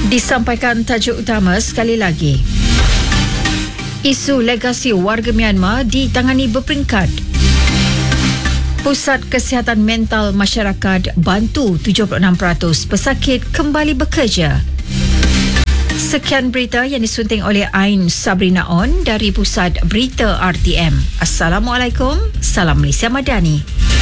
Disampaikan tajuk utama sekali lagi. Isu legasi warga Myanmar ditangani berperingkat. Pusat Kesihatan Mental Masyarakat bantu 76% pesakit kembali bekerja. Sekian berita yang disunting oleh Ain Sabrina On dari Pusat Berita RTM. Assalamualaikum, salam Malaysia Madani.